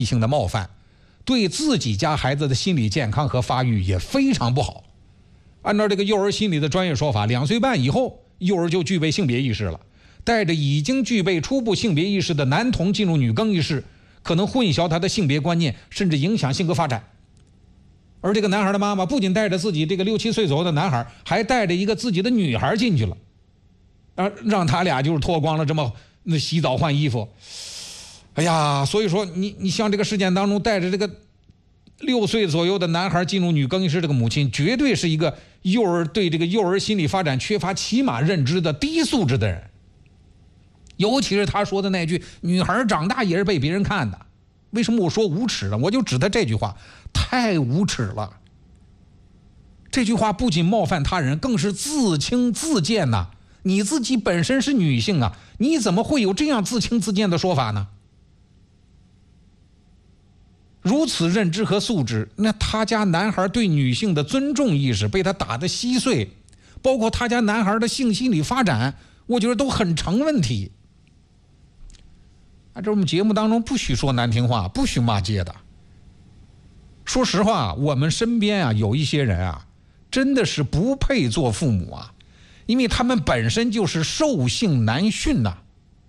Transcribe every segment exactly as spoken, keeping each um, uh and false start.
异性的冒犯，对自己家孩子的心理健康和发育也非常不好。按照这个幼儿心理的专业说法，两岁半以后，幼儿就具备性别意识了。带着已经具备初步性别意识的男童进入女更衣室，可能混淆他的性别观念，甚至影响性格发展。而这个男孩的妈妈不仅带着自己这个六七岁左右的男孩，还带着一个自己的女孩进去了，啊，让他俩就是脱光了这么那洗澡换衣服。哎呀，所以说你你像这个事件当中带着这个六岁左右的男孩进入女更衣室，这个母亲绝对是一个幼儿对这个幼儿心理发展缺乏起码认知的低素质的人。尤其是他说的那句“女孩长大也是被别人看的”，为什么我说无耻呢？我就指他这句话太无耻了。这句话不仅冒犯他人，更是自轻自贱呐、啊！你自己本身是女性啊，你怎么会有这样自轻自贱的说法呢？如此认知和素质，那他家男孩对女性的尊重意识被他打得稀碎，包括他家男孩的性心理发展，我觉得都很成问题。啊，这我们节目当中不许说难听话，不许骂街的。说实话，我们身边啊有一些人啊，真的是不配做父母啊，因为他们本身就是兽性难驯呐、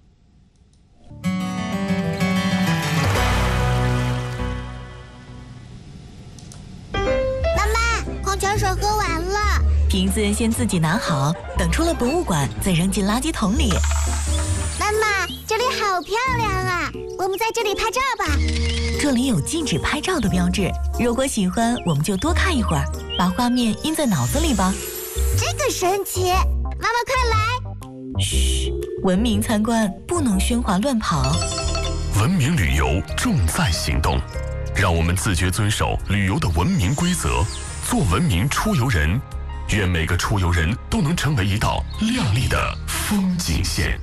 妈妈，矿泉水喝完了， 瓶子先自己拿好，等出了博物馆再扔进垃圾桶里。 妈妈，这里好漂亮啊，我们在这里拍照吧。 这里有禁止拍照的标志，如果喜欢我们就多看一会儿，把画面印在脑子里吧。 这个神奇，妈妈快来。 嘘，文明参观不能喧哗乱跑。 文明旅游重在行动，让我们自觉遵守旅游的文明规则，做文明出游人。愿每个出游人都能成为一道亮丽的风景线。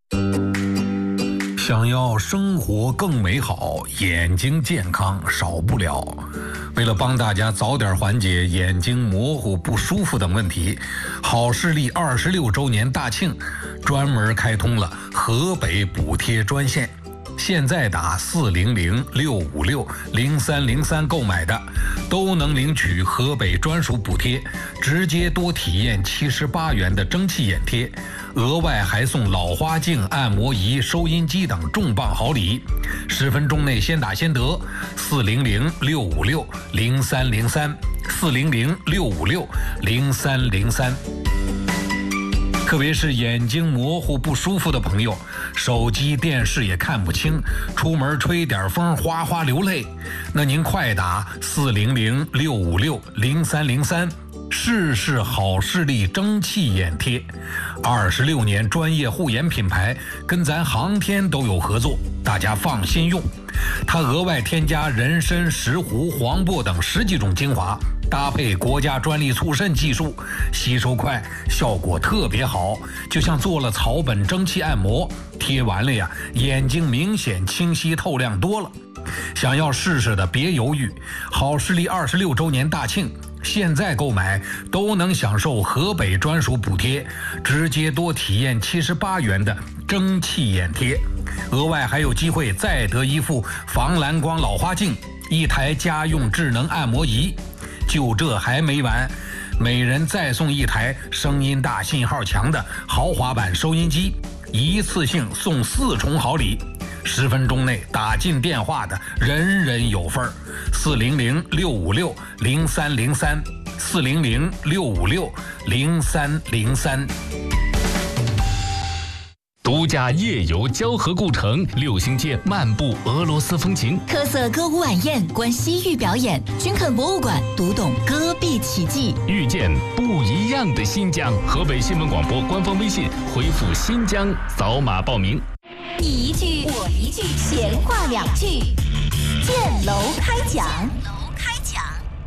想要生活更美好，眼睛健康少不了。为了帮大家早点缓解眼睛模糊不舒服等问题，好视力二十六周年大庆专门开通了河北补贴专线。现在打四零零六五六零三零三购买的，都能领取河北专属补贴，直接多体验七十八元的蒸汽眼贴，额外还送老花镜、按摩仪、收音机等重磅好礼。十分钟内先打先得，四零零六五六零三零三，四零零六五六零三零三。特别是眼睛模糊不舒服的朋友，手机电视也看不清，出门吹点风哗哗流泪，那您快打四零零六五六零三零三，试试好视力蒸汽眼贴。二十六年专业护眼品牌，跟咱航天都有合作，大家放心用。它额外添加人参、石斛、黄柏等十几种精华，搭配国家专利促渗技术，吸收快，效果特别好，就像做了草本蒸汽按摩，贴完了呀，眼睛明显清晰透亮多了。想要试试的别犹豫，好视力二十六周年大庆，现在购买都能享受河北专属补贴，直接多体验七十八元的蒸汽眼贴，额外还有机会再得一副防蓝光老花镜，一台家用智能按摩仪。就这还没完，每人再送一台声音大、信号强的豪华版收音机，一次性送四重好礼。十分钟内打进电话的人人有份儿。四零零六五六零三零三，四零零六五六零三零三。 独家夜游交河故城，六星街漫步俄罗斯风情， 特色歌舞晚宴，观西域表演，君肯博物馆读懂戈壁奇迹， 遇见不一样的新疆。河北新闻广播官方微信回复新疆扫码报名。 你一句我一句，闲话两句，建楼开讲。楼开讲。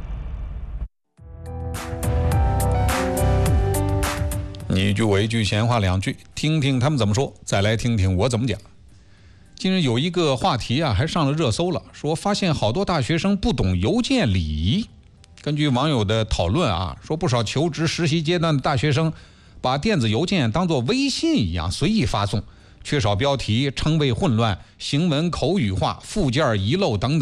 你一句我一句，闲话两句，听听他们怎么说，再来听听我怎么讲。近日有一个话题啊，还上了热搜了，说发现好多大学生不懂邮件礼仪。根据网友的讨论啊，说不少求职实习阶段的大学生把电子邮件当作微信一样随意发送，缺少标题，称谓混乱，行文口语化，附件遗漏等等。